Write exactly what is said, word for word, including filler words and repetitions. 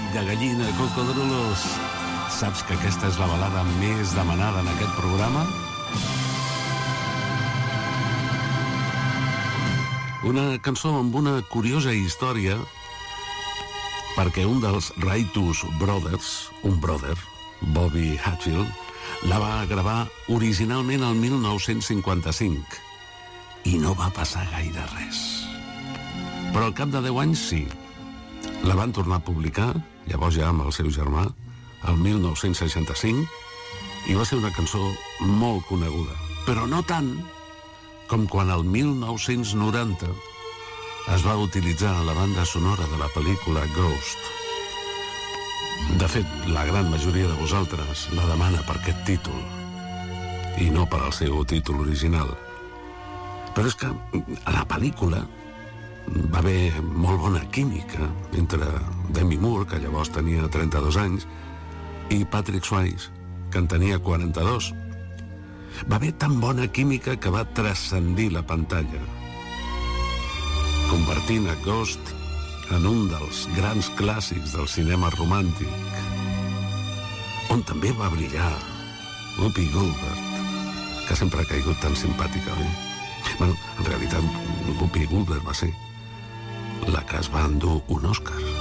de gallina, cocodrulos. Saps que aquesta és la balada més demanada en aquest programa? Una cançó amb una curiosa història, perquè un dels Righteous Brothers, un brother, Bobby Hatfield, la va gravar originalment el mil nou-cents cinquanta-cinc i no va passar gaire res. Però al cap de deu anys sí. La van tornar a publicar, llavors ja amb el seu germà, el mil nou-cents seixanta-cinc, i va ser una cançó molt coneguda, però no tant com quan el mil nou-cents noranta es va utilitzar a la banda sonora de la pel·lícula Ghost. De fet, la gran majoria de vosaltres la demana per aquest títol i no per al seu títol original. Però és que a la pel·lícula va haver molt bona química entre Demi Moore, que llavors tenia trenta-dos anys, i Patrick Swayze, que en tenia quaranta-dos. Va haver tan bona química que va transcendir la pantalla, convertint a Ghost en un dels grans clàssics del cinema romàntic, on també va brillar Whoopi Goldberg, que sempre ha caigut tan simpàtica, oi? Bueno, en realitat, Whoopi Goldberg va ser la que es va endur un Òscar.